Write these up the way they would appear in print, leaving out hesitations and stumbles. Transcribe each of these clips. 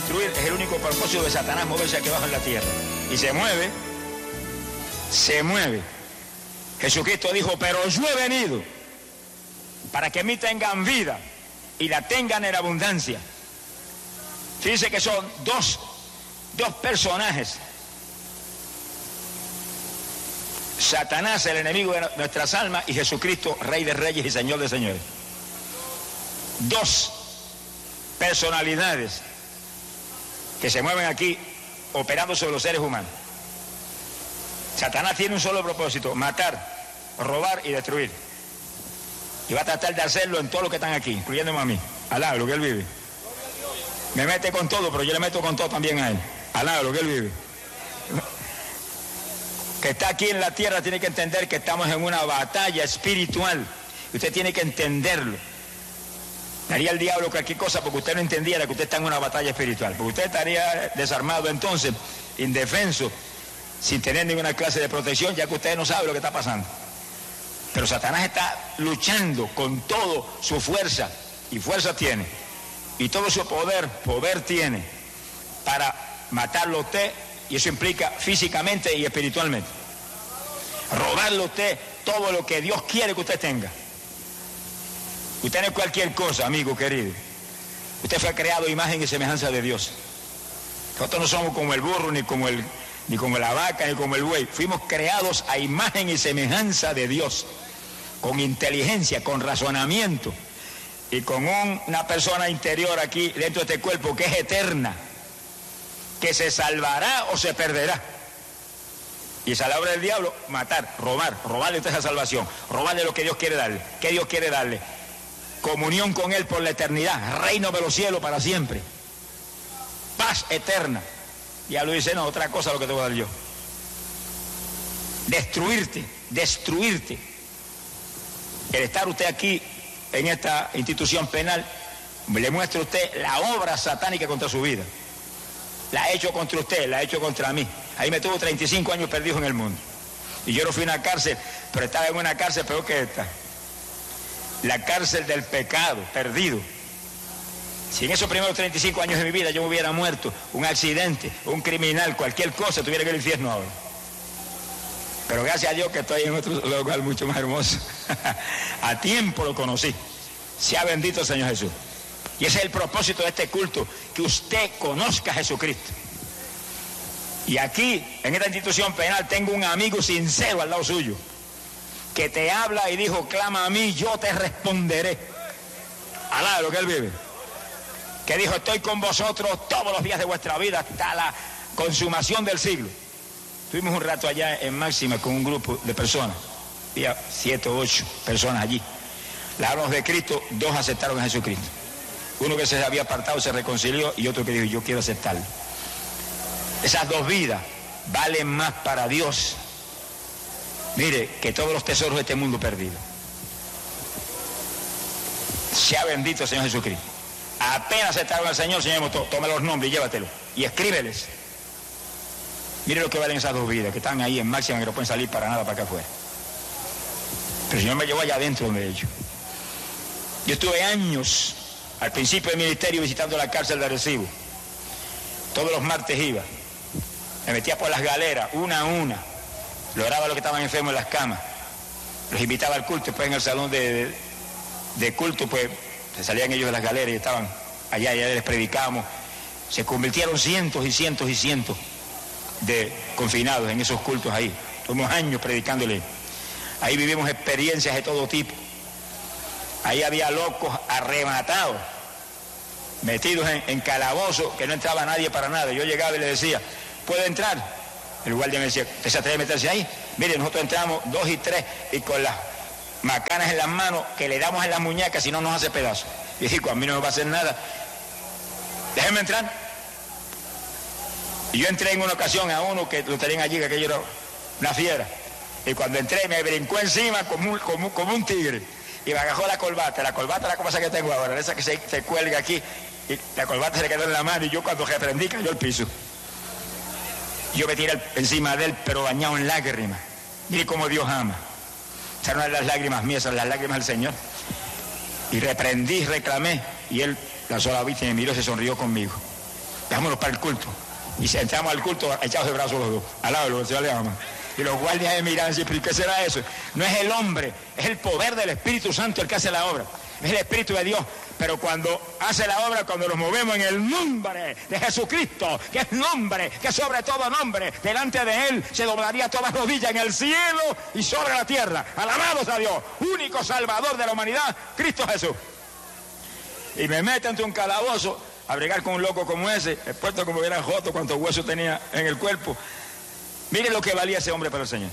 destruir. Es el único propósito de Satanás, moverse aquí abajo en la tierra. Y se mueve. Jesucristo dijo, pero yo he venido para que en mí tengan vida y la tengan en abundancia. Fíjense que son dos personajes. Satanás, el enemigo de nuestras almas, y Jesucristo, Rey de Reyes y Señor de Señores. Dos personalidades que se mueven aquí operando sobre los seres humanos. Satanás tiene un solo propósito: matar, robar y destruir. Y va a tratar de hacerlo en todos los que están aquí, incluyéndome a mí. Alá, lo que él vive. Me mete con todo, pero yo le meto con todo también a él. Alá, lo que él vive. Que está aquí en la tierra tiene que entender que estamos en una batalla espiritual. Usted tiene que entenderlo. Daría el diablo cualquier cosa porque usted no entendiera que usted está en una batalla espiritual. Porque usted estaría desarmado entonces, indefenso, sin tener ninguna clase de protección, ya que usted no sabe lo que está pasando. Pero Satanás está luchando con toda su fuerza, y fuerza tiene, y todo su poder tiene, para matarlo a usted, y eso implica físicamente y espiritualmente. Robarle a usted todo lo que Dios quiere que usted tenga. Usted no es cualquier cosa, amigo querido. Usted fue creado a imagen y semejanza de Dios. Nosotros no somos como el burro, ni como la vaca, ni como el buey. Fuimos creados a imagen y semejanza de Dios, con inteligencia, con razonamiento, y con una persona interior aquí dentro de este cuerpo que es eterna, que se salvará o se perderá. Y esa es la obra del diablo: matar, robarle usted esa salvación, robarle lo que Dios quiere darle. ¿Qué Dios quiere darle? Comunión con Él por la eternidad, reino de los cielos para siempre, paz eterna. Y diablo dice, no, otra cosa lo que te voy a dar yo. Destruirte. El estar usted aquí en esta institución penal le muestra a usted la obra satánica contra su vida. La ha hecho contra usted, la ha hecho contra mí. Ahí me tuvo 35 años perdido en el mundo. Y yo no fui a una cárcel, pero estaba en una cárcel peor que esta. La cárcel del pecado, perdido. Si en esos primeros 35 años de mi vida yo me hubiera muerto, un accidente, un criminal, cualquier cosa, estuviera en el infierno ahora. Pero gracias a Dios que estoy en otro lugar mucho más hermoso. A tiempo lo conocí. Sea bendito el Señor Jesús. Y ese es el propósito de este culto, que usted conozca a Jesucristo. Y aquí, en esta institución penal, tengo un amigo sincero al lado suyo, que te habla y dijo, clama a mí, yo te responderé. Alá, lo que él vive. Que dijo, estoy con vosotros todos los días de vuestra vida hasta la consumación del siglo. Estuvimos un rato allá en Máxima con un grupo de personas. Había 7 o 8 personas allí. Le hablamos de Cristo, 2 aceptaron a Jesucristo. Uno que se había apartado se reconcilió y otro que dijo, yo quiero aceptarlo. Esas 2 vidas valen más para Dios, mire, que todos los tesoros de este mundo perdido. Sea bendito el Señor Jesucristo. Apenas aceptaron al Señor, Señor, toma los nombres y llévatelo. Y escríbeles. Mire lo que valen esas 2 vidas, que están ahí en Máxima, que no pueden salir para nada para acá afuera. Pero el Señor me llevó allá adentro donde ellos. Yo estuve años, al principio del ministerio, visitando la cárcel de Arecibo. Todos los martes iba. Me metía por las galeras, una a una. Lograba a los que estaban enfermos en las camas. Los invitaba al culto. Después en el salón de culto, pues, se salían ellos de las galeras y estaban allá les predicábamos. Se convirtieron cientos y cientos y cientos de confinados en esos cultos ahí. Tuvimos años predicándole. Ahí vivimos experiencias de todo tipo. Ahí había locos arrebatados, metidos en calabozos, que no entraba nadie para nada. Yo llegaba y le decía, ¿puedo entrar? El guardia me decía, ¿usted se atreve a meterse ahí? Mire, nosotros entramos 2 y 3 y con las macanas en las manos que le damos en las muñecas, si no nos hace pedazos. Y digo, a mí no me va a hacer nada. Déjenme entrar. Y yo entré en una ocasión a uno que lo tenían allí, que aquello era una fiera. Y cuando entré me brincó encima como un tigre. Y me agarró la corbata es la cosa que tengo ahora, esa que se cuelga aquí, y la corbata se le quedó en la mano, y yo cuando reprendí cayó al piso. Yo me tiré encima de él, pero bañado en lágrimas. Mire cómo Dios ama. Esas no eran las lágrimas mías, son las lágrimas del Señor. Y reprendí, reclamé, y él lanzó la vista y me miró y se sonrió conmigo. vámonos para el culto. Y si entramos al culto, echados de brazos los dos, al lado de lo que se le llama. Y los guardias de miran y dicen, ¿pero qué será eso? No es el hombre, es el poder del Espíritu Santo el que hace la obra. Es el Espíritu de Dios. Pero cuando hace la obra, cuando nos movemos en el nombre de Jesucristo, que es nombre, que sobre todo nombre, delante de Él se doblaría toda rodilla en el cielo y sobre la tierra. Alabados a Dios, único Salvador de la humanidad, Cristo Jesús. Y me mete ante un calabozo a bregar con un loco como ese, expuesto como era joto, cuántos huesos tenía en el cuerpo. Mire lo que valía ese hombre para el Señor.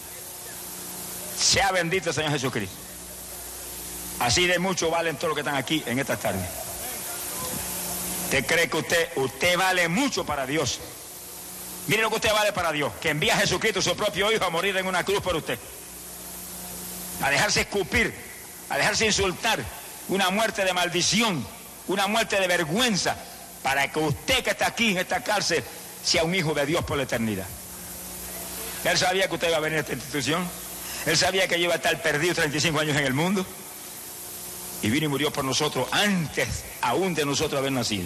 Sea bendito el Señor Jesucristo. Así de mucho valen todos los que están aquí en esta tarde. ¿Usted cree que usted vale mucho para Dios? Mire lo que usted vale para Dios, que envía a Jesucristo, su propio Hijo, a morir en una cruz por usted. A dejarse escupir, a dejarse insultar, una muerte de maldición, una muerte de vergüenza, para que usted que está aquí en esta cárcel sea un hijo de Dios por la eternidad. Él sabía que usted iba a venir a esta institución. Él sabía que yo iba a estar perdido 35 años en el mundo. Y vino y murió por nosotros antes aún de nosotros haber nacido.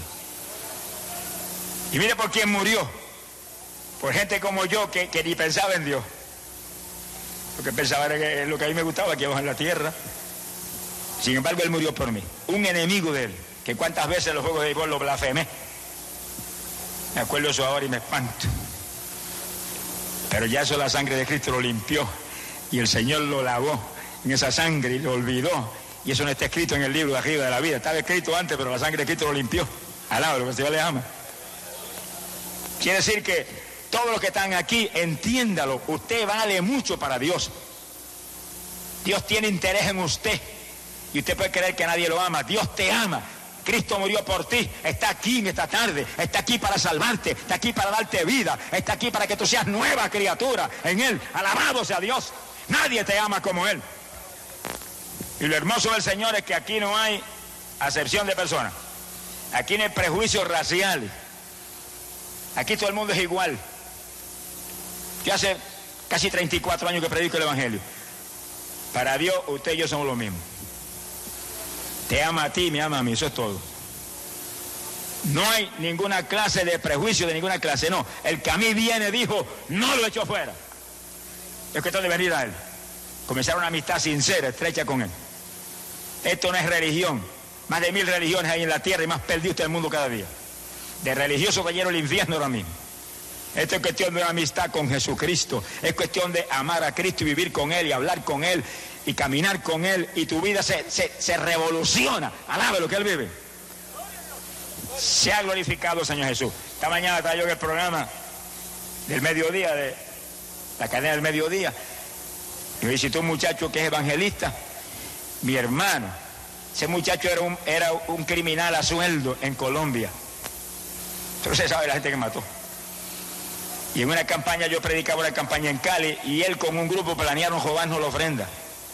Y mire por quién murió. Por gente como yo que ni pensaba en Dios. Lo que pensaba era que lo que a mí me gustaba, aquí abajo en la tierra. Sin embargo, Él murió por mí. Un enemigo de Él, que cuántas veces en los juegos de béisbol lo blasfemé. Me acuerdo eso ahora y me espanto. Pero ya eso la sangre de Cristo lo limpió. Y el Señor lo lavó en esa sangre y lo olvidó. Y eso no está escrito en el libro de arriba de la vida. Estaba escrito antes, pero la sangre de Cristo lo limpió. Alaba lo que el Señor le ama. Quiere decir que todos los que están aquí, entiéndalo. Usted vale mucho para Dios. Dios tiene interés en usted. Y usted puede creer que nadie lo ama. Dios te ama. Cristo murió por ti. Está aquí en esta tarde. Está aquí para salvarte. Está aquí para darte vida. Está aquí para que tú seas nueva criatura en Él. Alabado sea Dios. Nadie te ama como Él. Y lo hermoso del Señor es que aquí no hay acepción de personas. Aquí no hay prejuicios raciales. Aquí todo el mundo es igual. Yo hace casi 34 años que predico el Evangelio. Para Dios, usted y yo somos lo mismo. Te ama a ti, me ama a mí, eso es todo. No hay ninguna clase de prejuicio de ninguna clase, no. El que a mí viene dijo, no lo echo fuera. Es cuestión de venir a Él. Comenzar una amistad sincera, estrecha con Él. Esto no es religión. Más de 1000 religiones hay en la tierra y más perdido está el mundo cada día. De religioso que lleno el infierno ahora mismo. Esto es cuestión de una amistad con Jesucristo. Es cuestión de amar a Cristo y vivir con Él y hablar con Él y caminar con Él. Y tu vida se revoluciona. Alabe lo que Él vive. Se ha glorificado el Señor Jesús. Esta mañana estaba yo en el programa del mediodía, de la cadena del mediodía. Y me visitó un muchacho que es evangelista. Mi hermano, ese muchacho era un criminal a sueldo en Colombia. Entonces sabe la gente que mató. Y en una campaña, yo predicaba una campaña en Cali y él con un grupo planearon robarnos la ofrenda.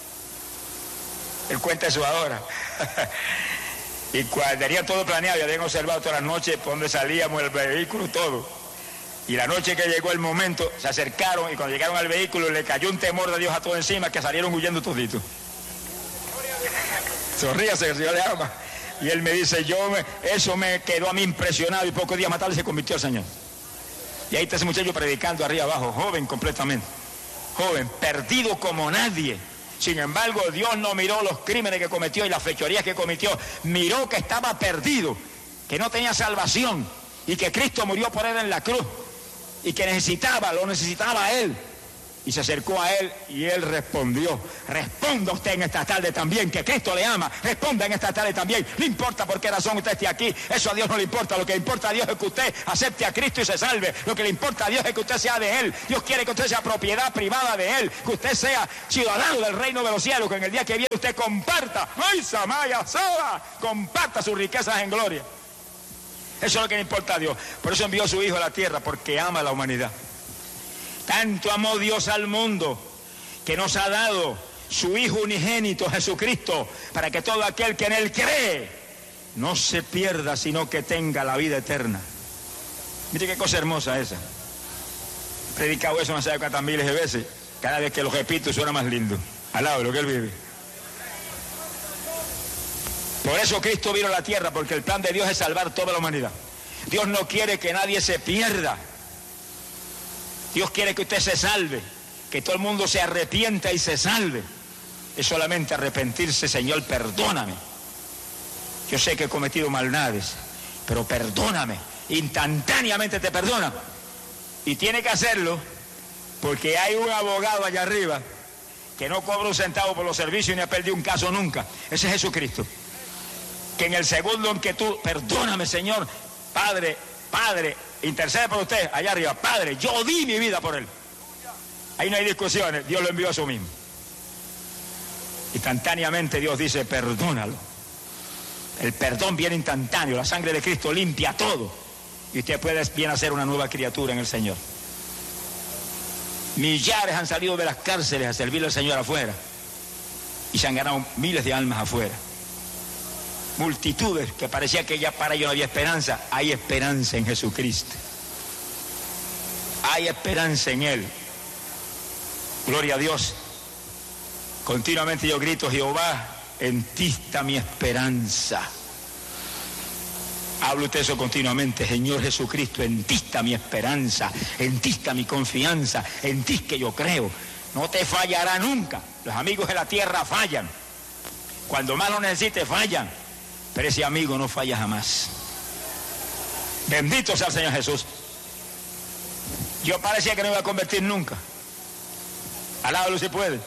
Él cuenta eso ahora. Y cuando tenía todo planeado, ya habían observado todas las noches por donde salíamos, el vehículo, todo. Y la noche que llegó el momento, se acercaron y cuando llegaron al vehículo le cayó un temor de Dios a todos encima que salieron huyendo toditos. Sonríase, el Señor le ama. Y él me dice, eso me quedó a mí impresionado y pocos días más tarde se convirtió al Señor. Y ahí está ese muchacho predicando arriba abajo, joven completamente. Joven, perdido como nadie. Sin embargo, Dios no miró los crímenes que cometió y las fechorías que cometió. Miró que estaba perdido, que no tenía salvación y que Cristo murió por él en la cruz y que lo necesitaba a él. Y se acercó a él y él respondió. Responda usted en esta tarde también, que Cristo le ama. Responda en esta tarde también. No importa por qué razón usted esté aquí. Eso a Dios no le importa. Lo que le importa a Dios es que usted acepte a Cristo y se salve. Lo que le importa a Dios es que usted sea de Él. Dios quiere que usted sea propiedad privada de Él. Que usted sea ciudadano del reino de los cielos. Que en el día que viene usted comparta. ¡Ay, Samaya Saba! Comparta sus riquezas en gloria. Eso es lo que le importa a Dios. Por eso envió a su Hijo a la tierra, porque ama a la humanidad. Tanto amó Dios al mundo que nos ha dado su Hijo unigénito Jesucristo para que todo aquel que en Él cree no se pierda sino que tenga la vida eterna. Mire qué cosa hermosa esa. He predicado eso no sé cuántas miles de veces. Cada vez que lo repito suena más lindo. Al lado de lo que Él vive. Por eso Cristo vino a la tierra, porque el plan de Dios es salvar toda la humanidad. Dios no quiere que nadie se pierda. Dios quiere que usted se salve, que todo el mundo se arrepienta y se salve. Es solamente arrepentirse. Señor, perdóname. Yo sé que he cometido maldades, pero perdóname. Instantáneamente te perdona. Y tiene que hacerlo porque hay un abogado allá arriba que no cobra un centavo por los servicios ni ha perdido un caso nunca. Ese es Jesucristo. Que en el segundo en que tú, perdóname, Señor, Padre, intercede por usted allá arriba. Padre, yo di mi vida por él. Ahí no hay discusiones. Dios lo envió a eso mismo. Instantáneamente Dios dice, perdónalo. El perdón viene instantáneo. La sangre de Cristo limpia todo. Y usted puede bien hacer una nueva criatura en el Señor. Millares han salido de las cárceles a servirle al Señor afuera. Y se han ganado miles de almas afuera. Multitudes que parecía que ya para ellos no había esperanza. Hay esperanza en Jesucristo. Hay esperanza en Él. Gloria a Dios. Continuamente yo grito, Jehová, en ti está mi esperanza. Habla usted eso continuamente, Señor Jesucristo, en ti está mi esperanza, en ti está mi confianza, en ti es que yo creo. No te fallará nunca. Los amigos de la tierra fallan. Cuando más lo necesites, fallan. Pero ese amigo no falla jamás. Bendito sea el Señor Jesús. Yo parecía que no iba a convertir nunca. Alábalo si puede.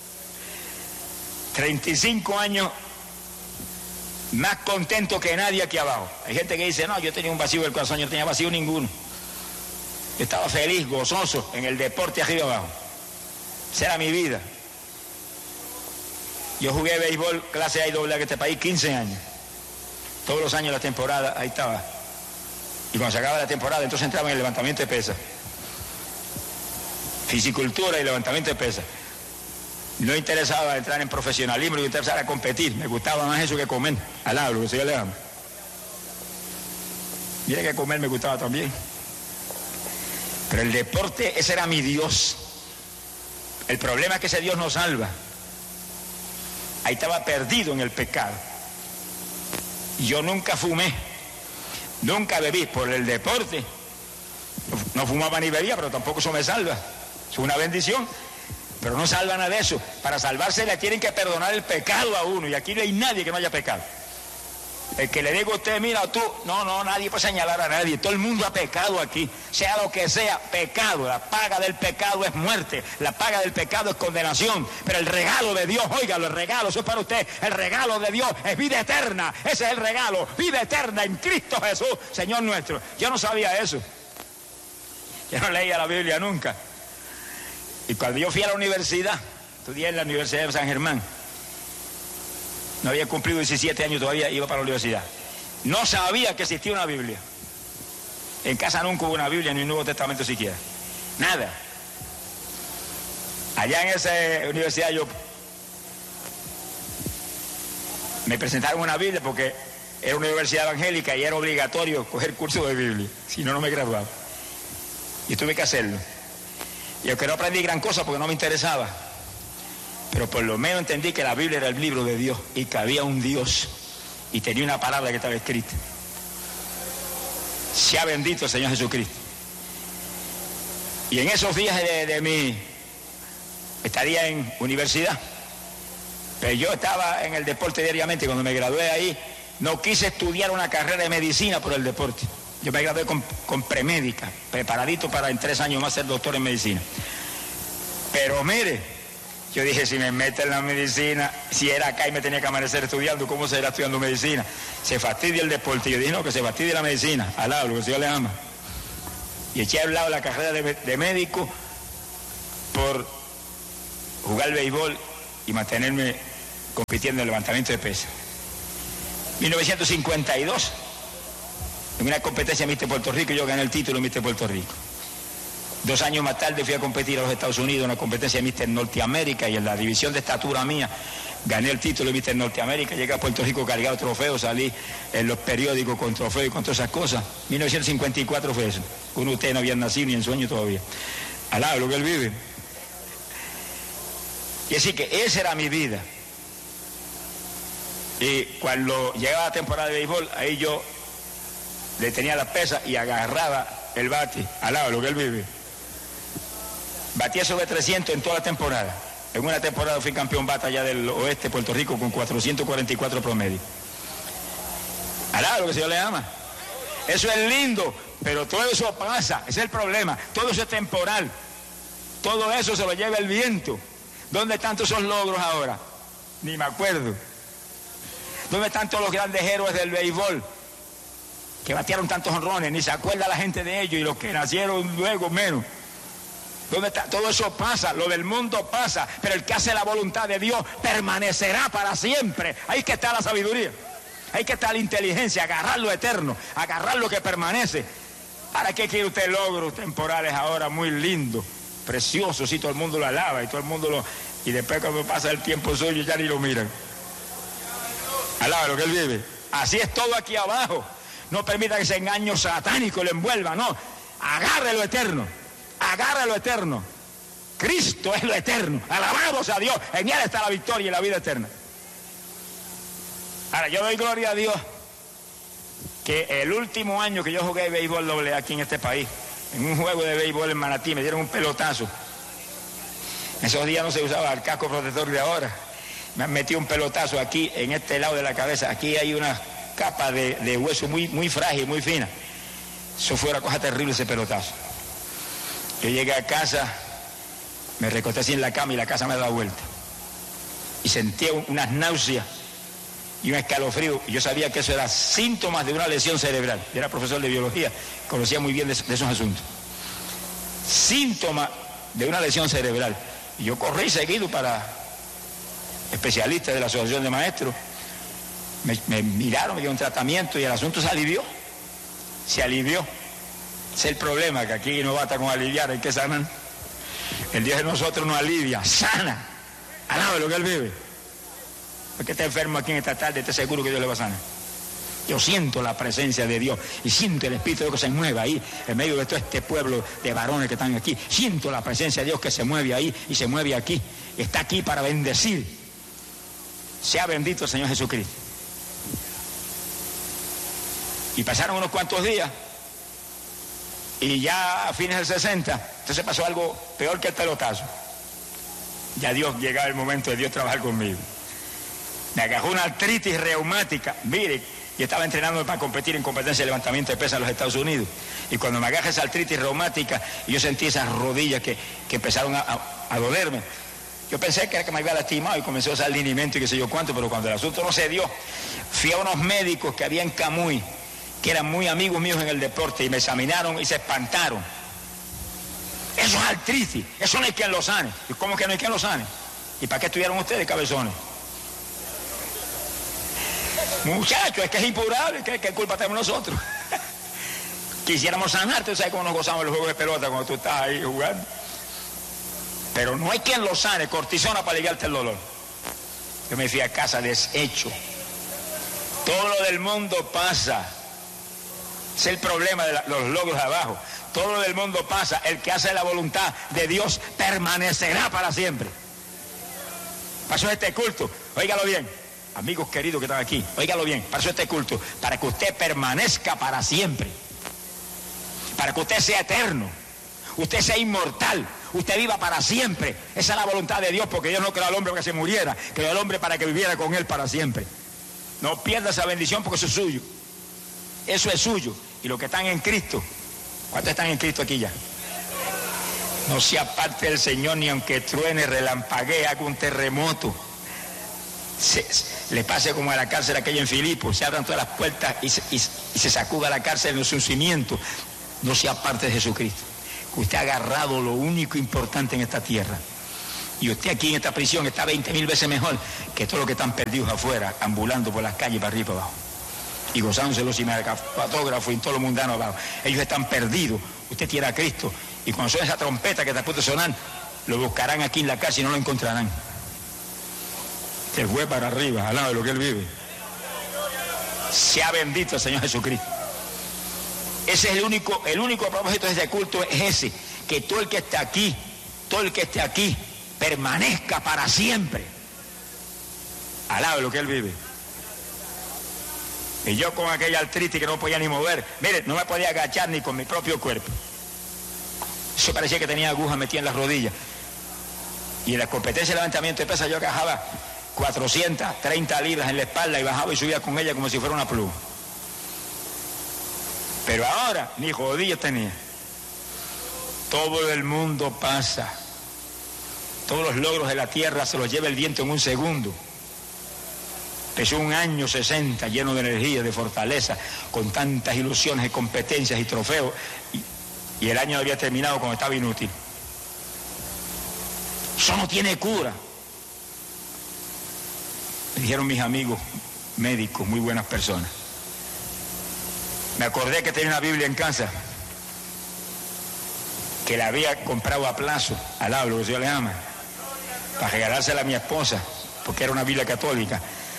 35 años más contento que nadie aquí abajo. Hay gente que dice, no, yo tenía un vacío del corazón. Yo no tenía vacío ninguno. Yo estaba feliz, gozoso en el deporte arriba abajo. Esa era mi vida. Yo jugué béisbol clase A y AA en este país 15 años. Todos los años de la temporada, ahí estaba. Y cuando se acababa la temporada, entonces entraba en el levantamiento de pesas. Fisicultura y levantamiento de pesas. No interesaba entrar en profesionalismo, no interesaba competir. Me gustaba más eso que comer. Alablo, que se yo le amo. Mira que comer me gustaba también. Pero el deporte, ese era mi Dios. El problema es que ese Dios no salva. Ahí estaba perdido en el pecado. Y yo nunca fumé, nunca bebí por el deporte. No fumaba ni bebía, pero tampoco eso me salva. Es una bendición. Pero no salva nada de eso. Para salvarse le tienen que perdonar el pecado a uno. Y aquí no hay nadie que no haya pecado. El que le diga a usted, mira tú, no, nadie puede señalar a nadie. Todo el mundo ha pecado aquí. Sea lo que sea, pecado. La paga del pecado es muerte. La paga del pecado es condenación. Pero el regalo de Dios, óigalo, el regalo, eso es para usted. El regalo de Dios es vida eterna. Ese es el regalo. Vida eterna en Cristo Jesús, Señor nuestro. Yo no sabía eso. Yo no leía la Biblia nunca. Y cuando yo fui a la universidad, estudié en la Universidad de San Germán, no había cumplido 17 años todavía, iba para la universidad. No sabía que existía una Biblia. En casa nunca hubo una Biblia, ni un Nuevo Testamento siquiera. Nada. Allá en esa universidad me presentaron una Biblia porque era una universidad evangélica y era obligatorio coger curso de Biblia. Si no, no me graduaba. Y tuve que hacerlo. Yo que no aprendí gran cosa porque no me interesaba, pero por lo menos entendí que la Biblia era el libro de Dios y que había un Dios y tenía una palabra que estaba escrita. Sea bendito el Señor Jesucristo. Y en esos días de mi estadía en universidad, pero yo estaba en el deporte diariamente y cuando me gradué ahí no quise estudiar una carrera de medicina por el deporte. Yo me gradué con premédica, preparadito para en 3 años más ser doctor en medicina. Pero mire, yo dije, si me meto en la medicina, si era acá y me tenía que amanecer estudiando, ¿cómo será estudiando medicina? Se fastidia el deporte. Yo dije, no, que se fastidie la medicina. Alá, lo que Dios le ama. Y eché a un lado la carrera de médico por jugar béisbol y mantenerme compitiendo en el levantamiento de pesas. 1952. En una competencia de Mister Puerto Rico, yo gané el título de Mister Puerto Rico. 2 años más tarde fui a competir a los Estados Unidos en una competencia de Mister Norteamérica y en la división de estatura mía gané el título de Mister Norteamérica. Llegué a Puerto Rico cargado trofeos, salí en los periódicos con trofeos y con todas esas cosas. 1954 fue eso. Uno de ustedes no habían nacido ni en sueño todavía. Alá, lo que él vive. Y así que esa era mi vida. Y cuando llegaba la temporada de béisbol, ahí yo le tenía la pesa y agarraba el bate al lado de lo que él vive. Batía sobre 300 en toda la temporada. En una temporada fui campeón bata allá del oeste de Puerto Rico con 444 promedio. Al lado de lo que el Señor le ama. Eso es lindo, pero todo eso pasa, ese es el problema. Todo eso es temporal. Todo eso se lo lleva el viento. ¿Dónde están todos esos logros ahora? Ni me acuerdo. ¿Dónde están todos los grandes héroes del béisbol que batearon tantos honrones? Ni se acuerda la gente de ellos, y los que nacieron luego menos. ¿Dónde está? Todo eso pasa, lo del mundo pasa, pero el que hace la voluntad de Dios permanecerá para siempre. Ahí que está la sabiduría, ahí que está la inteligencia, agarrar lo eterno, agarrar lo que permanece. ¿Para qué quiere usted logros temporales ahora muy lindos, preciosos, si todo el mundo lo alaba y todo el mundo lo... Y después cuando pasa el tiempo suyo ya ni lo miran? Alaba lo que él vive. Así es todo aquí abajo. No permita que ese engaño satánico le envuelva, no. Agarre lo eterno. Agarra lo eterno. Cristo es lo eterno. Alabados a Dios. En Él está la victoria y la vida eterna. Ahora, yo doy gloria a Dios que el último año que yo jugué béisbol doble aquí en este país, en un juego de béisbol en Manatí, me dieron un pelotazo. En esos días no se usaba el casco protector de ahora. Me han metido un pelotazo aquí, en este lado de la cabeza. Aquí hay una capa de hueso muy frágil, muy fina. Eso fue una cosa terrible, ese pelotazo. Yo llegué a casa, me recosté así en la cama y la casa me daba vuelta. Y sentía unas náuseas y un escalofrío. Y yo sabía que eso era síntomas de una lesión cerebral. Yo era profesor de biología, conocía muy bien de esos asuntos. Síntomas de una lesión cerebral. Y yo corrí seguido para especialistas de la Asociación de Maestros. Me miraron, me dieron tratamiento y el asunto se alivió. Se alivió. Ese es el problema, que aquí no basta con aliviar, hay que sanar. El Dios de nosotros nos alivia, sana. Alabe lo que Él vive. Porque está enfermo aquí en esta tarde, esté seguro que Dios le va a sanar. Yo siento la presencia de Dios y siento el Espíritu de Dios que se mueve ahí, en medio de todo este pueblo de varones que están aquí. Siento la presencia de Dios que se mueve ahí y se mueve aquí. Está aquí para bendecir. Sea bendito el Señor Jesucristo. Y pasaron unos cuantos días y ya a fines del 60, entonces pasó algo peor que el pelotazo. Ya llegaba el momento de Dios trabajar conmigo. Me agarró una artritis reumática. Mire, yo estaba entrenándome para competir en competencia de levantamiento de pesas en los Estados Unidos. Y cuando me agarra esa artritis reumática, yo sentí esas rodillas que empezaron a dolerme. Yo pensé que era que me había lastimado y comenzó a usar linimento y qué sé yo cuánto, pero cuando el asunto no se dio, fui a unos médicos que había en Camuy, que eran muy amigos míos en el deporte, y me examinaron y se espantaron. Eso es artritis, eso no hay quien lo sane. ¿Y cómo que no hay quien lo sane? ¿Y para qué estudiaron ustedes, cabezones? Muchachos, es que es impurable, ¿qué culpa tenemos nosotros? Quisiéramos sanarte, tú sabes cómo nos gozamos los juegos de pelota cuando tú estás ahí jugando. Pero no hay quien lo sane, cortisona para aliviarte el dolor. Yo me fui a casa deshecho. Todo lo del mundo pasa. Es el problema de los logros abajo. Todo lo del mundo pasa. El que hace la voluntad de Dios permanecerá para siempre. Pasó este culto, óigalo bien. Amigos queridos que están aquí, óigalo bien, pasó este culto, para que usted permanezca para siempre. Para que usted sea eterno. Usted sea inmortal. Usted viva para siempre. Esa es la voluntad de Dios, porque Dios no creó al hombre para que se muriera, creó al hombre para que viviera con Él para siempre. No pierda esa bendición porque eso es suyo. Eso es suyo. Y los que están en Cristo, ¿cuántos están en Cristo aquí ya? No se aparte del Señor ni aunque truene, relampaguee, haga un terremoto. Le pase como a la cárcel aquella en Filipos, se abran todas las puertas y se sacuda la cárcel en su cimiento. No se aparte de Jesucristo. Usted ha agarrado lo único importante en esta tierra. Y usted aquí en esta prisión está 20.000 veces mejor que todos los que están perdidos afuera, ambulando por las calles para arriba y para abajo. Y gozándose los cinematógrafos y todo lo mundano abajo. Ellos están perdidos. Usted tiene a Cristo. Y cuando suena esa trompeta que está a punto de sonar, lo buscarán aquí en la calle y no lo encontrarán. Se fue para arriba, al lado de lo que Él vive. Sea bendito el Señor Jesucristo. Ese es el único propósito de este culto, es ese, que todo el que esté aquí, permanezca para siempre, al lado de lo que Él vive. Y yo con aquella artritis que no podía ni mover, mire, no me podía agachar ni con mi propio cuerpo. Eso parecía que tenía agujas metidas en las rodillas. Y en la competencia de levantamiento de pesas yo cajaba 430 libras en la espalda y bajaba y subía con ella como si fuera una pluma. Pero ahora ni rodillas tenía. Todo el mundo pasa. Todos los logros de la tierra se los lleva el viento en un segundo. Empezó un año 60 lleno de energía, de fortaleza, con tantas ilusiones y competencias y trofeos, y el año había terminado cuando estaba inútil. Eso no tiene cura. Me dijeron mis amigos médicos, muy buenas personas. Me acordé que tenía una Biblia en casa, que la había comprado a plazo, al lado, lo que Dios le ama, para regalársela a mi esposa, porque era una Biblia católica.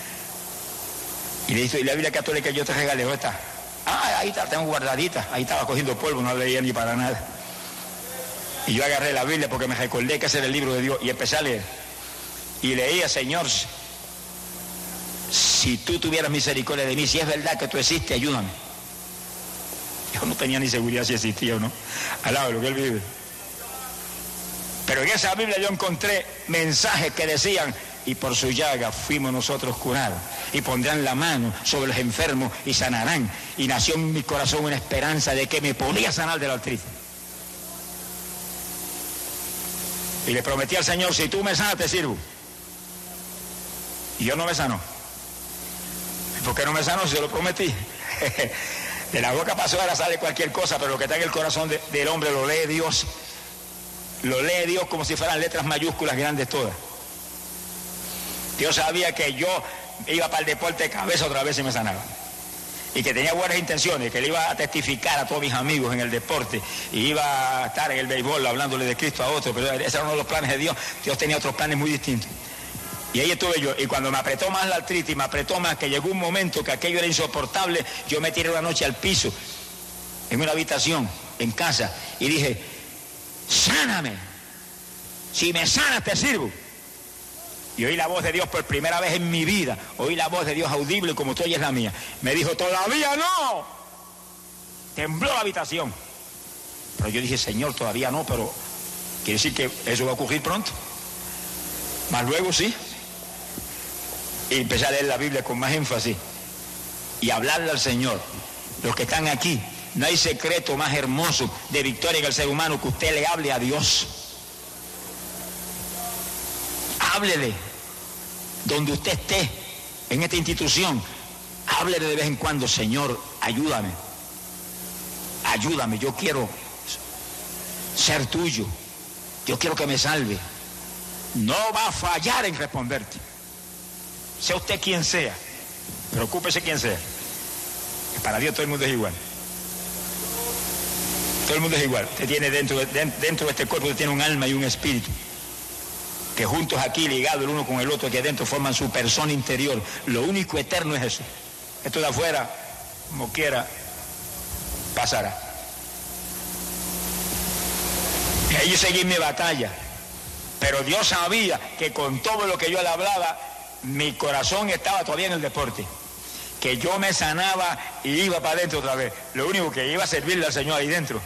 Y le dije, ¿y la Biblia católica que yo te regalé? ¿Dónde está? Ah, ahí está, la tengo guardadita. Ahí estaba cogiendo polvo, no la leía ni para nada. Y yo agarré la Biblia porque me recordé que ese era el libro de Dios y empecé a leer. Y leía, Señor, si tú tuvieras misericordia de mí, si es verdad que tú existes, ayúdame. Yo no tenía ni seguridad si existía o no, al lado de lo que él vive. Pero en esa Biblia yo encontré mensajes que decían, y por su llaga fuimos nosotros curados, y pondrán la mano sobre los enfermos y sanarán. Y nació en mi corazón una esperanza de que me podía sanar de la artritis. Y le prometí al Señor, si tú me sanas te sirvo. Y yo no me sanó. ¿Por qué no me sanó? Si yo lo prometí. De la boca pasó, ahora sale cualquier cosa, pero lo que está en el corazón del hombre lo lee Dios. Lo lee Dios como si fueran letras mayúsculas grandes todas. Dios sabía que yo iba para el deporte de cabeza otra vez y me sanaba. Y que tenía buenas intenciones, que le iba a testificar a todos mis amigos en el deporte, y iba a estar en el béisbol hablándole de Cristo a otros, pero ese era uno de los planes de Dios. Dios tenía otros planes muy distintos. Y ahí estuve yo, y cuando me apretó más la artritis, me apretó más, que llegó un momento que aquello era insoportable, yo me tiré una noche al piso, en una habitación, en casa, y dije, sáname, si me sanas te sirvo. Y oí la voz de Dios por primera vez en mi vida, oí la voz de Dios audible como tú oyes la mía. Me dijo, todavía no. Tembló la habitación. Pero yo dije, Señor, todavía no, pero quiere decir que eso va a ocurrir pronto. Más luego sí. Y empecé a leer la Biblia con más énfasis y hablarle al Señor. Los que están aquí, no hay secreto más hermoso de victoria en el ser humano que usted le hable a Dios. Háblele donde usted esté, en esta institución, háblele de vez en cuando, Señor, ayúdame, ayúdame, yo quiero ser tuyo, yo quiero que me salve. No va a fallar en responderte, sea usted quien sea, preocúpese quien sea, que para Dios todo el mundo es igual. Todo el mundo es igual. Usted tiene dentro de este cuerpo, usted tiene un alma y un espíritu, que juntos aquí, ligados el uno con el otro, aquí adentro forman su persona interior. Lo único eterno es eso. Esto de afuera, como quiera, pasará. Y ahí seguí mi batalla. Pero Dios sabía que con todo lo que yo le hablaba, mi corazón estaba todavía en el deporte. Que yo me sanaba y iba para adentro otra vez. Lo único que iba a servirle al Señor ahí dentro.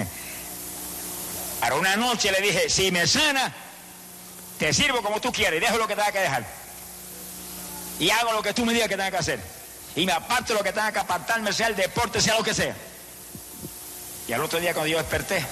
Ahora una noche le dije, si me sana, te sirvo como tú quieres, dejo lo que tenga que dejar. Y hago lo que tú me digas que tenga que hacer. Y me aparto lo que tenga que apartarme, sea el deporte, sea lo que sea. Y al otro día cuando yo desperté,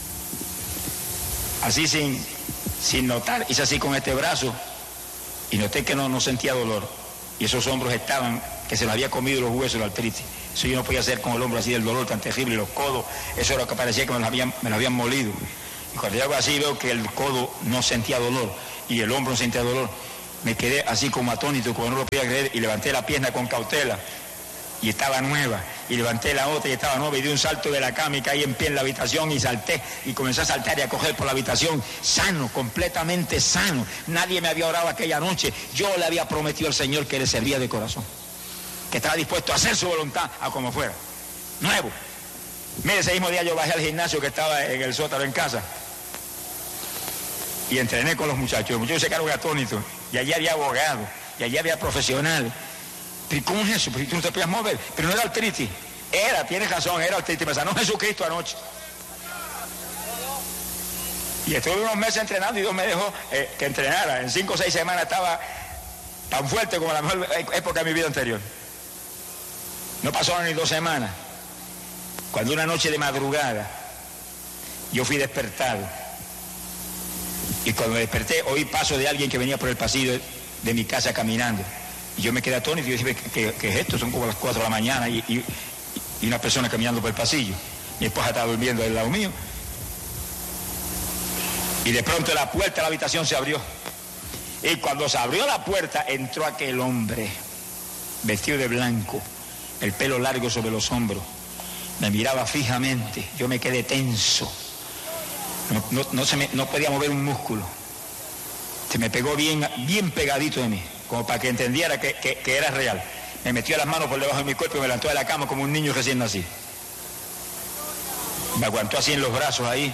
así sin notar, hice así con este brazo, y noté que no sentía dolor. Y esos hombros estaban, que se los había comido los huesos, la artritis. Eso yo no podía hacer con el hombro así del dolor tan terrible, y los codos, eso era lo que parecía que me lo habían molido. Y cuando yo hago así veo que el codo no sentía dolor y el hombro no sentía dolor. Me quedé así como atónito, como no lo podía creer, y levanté la pierna con cautela y estaba nueva. Y levanté la otra y estaba nueva, y di un salto de la cama y caí en pie en la habitación y salté y comencé a saltar y a coger por la habitación, sano, completamente sano. Nadie me había orado aquella noche. Yo le había prometido al Señor que le servía de corazón, que estaba dispuesto a hacer su voluntad a como fuera. Nuevo. Mire, ese mismo día yo bajé al gimnasio que estaba en el sótano en casa y entrené con los muchachos. Los muchachos se quedaron atónitos, y allí había abogados, y allí había profesionales, ¿Pero cómo es eso? Pero tú no te podías mover. Pero no era artritis. Tienes razón, era artritis. Me sanó Jesucristo anoche. Y estuve unos meses entrenando y Dios me dejó que entrenara. En 5 o 6 semanas estaba tan fuerte como la mejor época de mi vida anterior. No pasaron ni 2 semanas, cuando una noche de madrugada yo fui despertado. Y cuando me desperté oí paso de alguien que venía por el pasillo de mi casa caminando. Y yo me quedé atónito y yo dije, ¿qué es esto? Son como las 4 de la mañana y una persona caminando por el pasillo. Mi esposa estaba durmiendo al lado mío. Y de pronto la puerta de la habitación se abrió. Y cuando se abrió la puerta, entró aquel hombre, vestido de blanco, el pelo largo sobre los hombros. Me miraba fijamente, yo me quedé tenso. No podía mover un músculo. Se me pegó bien pegadito de mí, como para que entendiera que era real. Me metió las manos por debajo de mi cuerpo y me levantó de la cama como un niño recién nacido. Me aguantó así en los brazos ahí.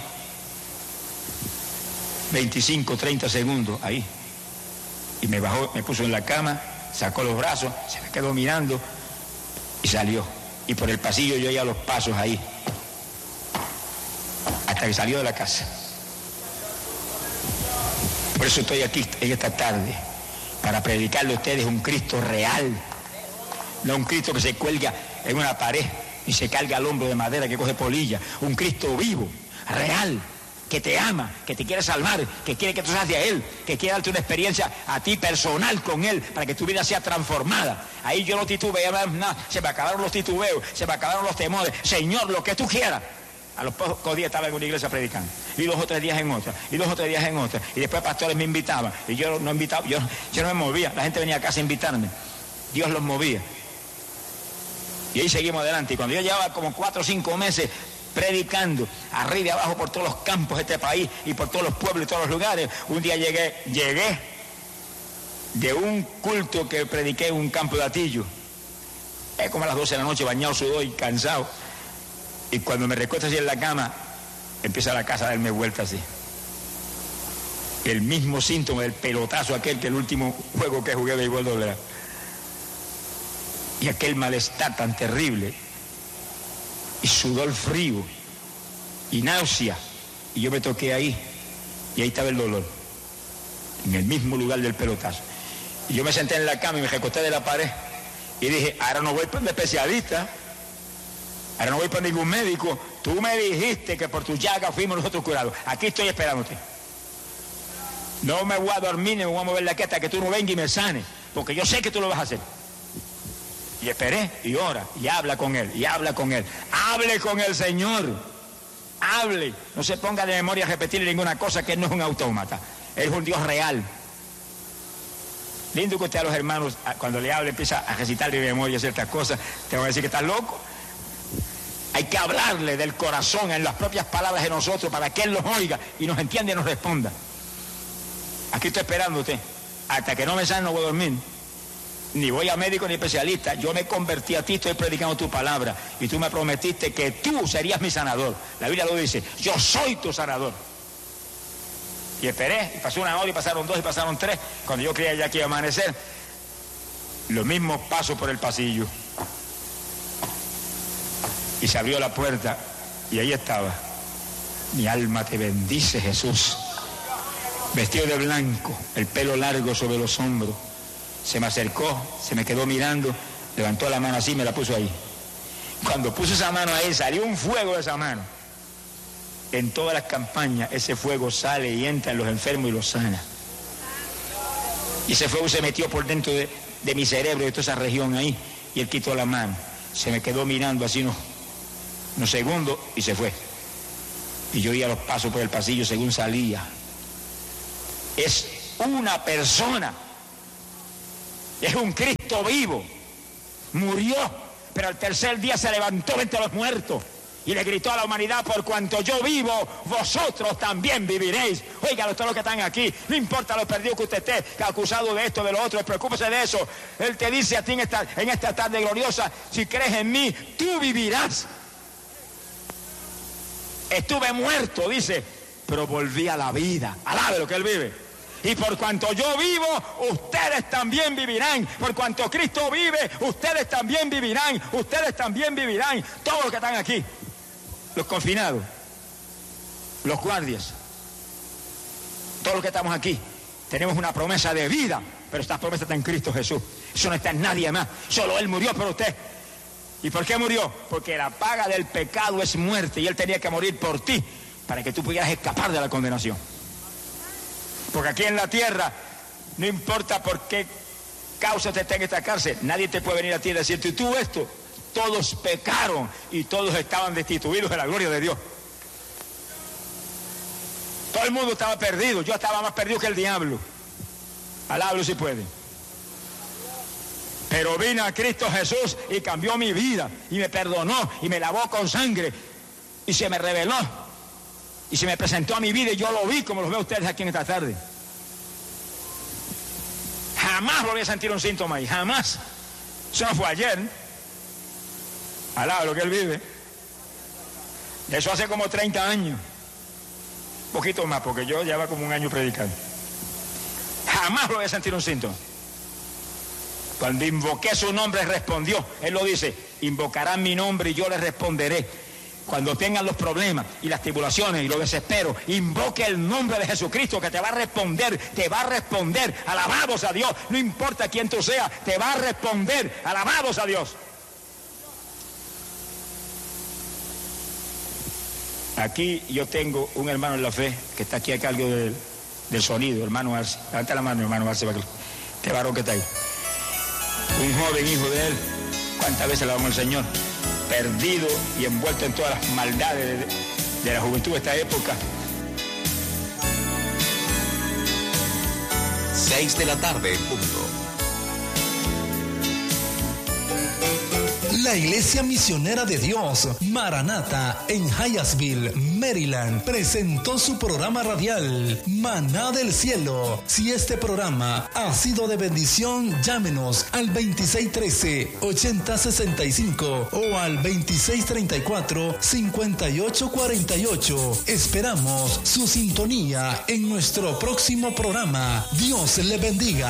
25, 30 segundos ahí. Y me bajó, me puso en la cama, sacó los brazos, se me quedó mirando y salió. Y por el pasillo yo oía los pasos ahí. Hasta que salió de la casa. Por eso estoy aquí en esta tarde, para predicarle a ustedes un Cristo real. No un Cristo que se cuelga en una pared y se carga al hombro de madera que coge polilla. Un Cristo vivo, real, que te ama, que te quiere salvar, que quiere que tú seas de Él, que quiere darte una experiencia a ti personal con Él, para que tu vida sea transformada. Ahí yo no titubeé, se me acabaron los titubeos, se me acabaron los temores. Señor, lo que tú quieras. A los pocos días estaba en una iglesia predicando, y 2 o 3 días en otra, y 2 o 3 días en otra, y después pastores me invitaban, y yo no invitaba, yo no me movía, la gente venía a casa a invitarme, Dios los movía. Y ahí seguimos adelante, y cuando yo llevaba como 4 o 5 meses predicando, arriba y abajo por todos los campos de este país, y por todos los pueblos y todos los lugares, un día llegué de un culto que prediqué en un campo de Atillo, como a las 12 de la noche, bañado, sudor y cansado. Y cuando me recuesto así en la cama, empieza la casa a darme vuelta así. El mismo síntoma del pelotazo aquel que el último juego que jugué de béisbol doble. Y aquel malestar tan terrible. Y sudor frío. Y náusea. Y yo me toqué ahí. Y ahí estaba el dolor. En el mismo lugar del pelotazo. Y yo me senté en la cama y me recosté de la pared. Y dije, ahora no voy para un especialista. Ahora no voy para ningún médico. Tú me dijiste que por tu llaga fuimos nosotros curados. Aquí estoy esperándote. No me voy a dormir ni me voy a mover de aquí hasta que tú no vengas y me sanes. Porque yo sé que tú lo vas a hacer. Y esperé y ora y habla con Él. Y habla con Él. Hable con el Señor. Hable. No se ponga de memoria a repetirle ninguna cosa, que Él no es un autómata. Él es un Dios real. Lindo que usted a los hermanos, cuando le hable, empieza a recitar de memoria ciertas cosas. Te van a decir que estás loco. Hay que hablarle del corazón en las propias palabras de nosotros para que Él los oiga y nos entienda y nos responda. Aquí estoy esperándote. Hasta que no me sane no voy a dormir. Ni voy a médico ni especialista. Yo me convertí a ti, estoy predicando tu palabra. Y tú me prometiste que tú serías mi sanador. La Biblia lo dice, yo soy tu sanador. Y esperé, y pasó 1 hora, y pasaron 2, y pasaron 3. Cuando yo creía ya que iba a amanecer, los mismos pasos por el pasillo. Y se abrió la puerta y ahí estaba. Mi alma te bendice, Jesús. Vestido de blanco, el pelo largo sobre los hombros. Se me acercó, se me quedó mirando, levantó la mano así y me la puso ahí. Cuando puso esa mano ahí, salió un fuego de esa mano. En todas las campañas ese fuego sale y entra en los enfermos y los sana. Y ese fuego se metió por dentro de mi cerebro, de toda esa región ahí, y Él quitó la mano. Se me quedó mirando así unos segundos y se fue. Y yo oía los pasos por el pasillo según salía. Es una persona. Es un Cristo vivo. Murió, pero al 3er día se levantó de entre los muertos y le gritó a la humanidad: por cuanto yo vivo, vosotros también viviréis. Oigan, todos los que están aquí, no importa lo perdido que usted esté, acusado de esto, de lo otro, preocúpese de eso. Él te dice a ti en esta tarde gloriosa: si crees en mí, tú vivirás. Estuve muerto, dice, pero volví a la vida. Alabe lo que Él vive. Y por cuanto yo vivo, ustedes también vivirán. Por cuanto Cristo vive, ustedes también vivirán. Ustedes también vivirán. Todos los que están aquí, los confinados, los guardias, todos los que estamos aquí, tenemos una promesa de vida, pero esta promesa está en Cristo Jesús. Eso no está en nadie más. Solo Él murió por usted. ¿Y por qué murió? Porque la paga del pecado es muerte y Él tenía que morir por ti para que tú pudieras escapar de la condenación. Porque aquí en la tierra, no importa por qué causa te esté en esta cárcel, nadie te puede venir a ti y decirte, tú esto, todos pecaron y todos estaban destituidos de la gloria de Dios. Todo el mundo estaba perdido, yo estaba más perdido que el diablo. Alábalo si puede. Pero vino a Cristo Jesús y cambió mi vida y me perdonó y me lavó con sangre y se me reveló y se me presentó a mi vida y yo lo vi como los veo ustedes aquí en esta tarde. Jamás volví a sentir un síntoma ahí, jamás. Eso no fue ayer. Alábalo que Él vive. Eso hace como 30 años. Un poquito más, porque yo llevaba como un año predicando. Jamás volví a sentir un síntoma. Cuando invoqué su nombre respondió. Él lo dice, invocarán mi nombre y yo les responderé. Cuando tengan los problemas y las tribulaciones y los desesperos, invoque el nombre de Jesucristo que te va a responder, te va a responder. Alabados a Dios, no importa quién tú seas, te va a responder. Alabados a Dios. Aquí yo tengo un hermano en la fe que está aquí a cargo del sonido, hermano Arce. Levanta la mano, hermano Arce, para que este varón que está ahí. Un joven hijo de él, ¿cuántas veces le damos al Señor? Perdido y envuelto en todas las maldades de la juventud de esta época. 6 de la tarde en punto. La Iglesia Misionera de Dios, Maranata, en Hyattsville, Maryland, presentó su programa radial, Maná del Cielo. Si este programa ha sido de bendición, llámenos al 2613-8065 o al 2634-5848. Esperamos su sintonía en nuestro próximo programa. Dios le bendiga.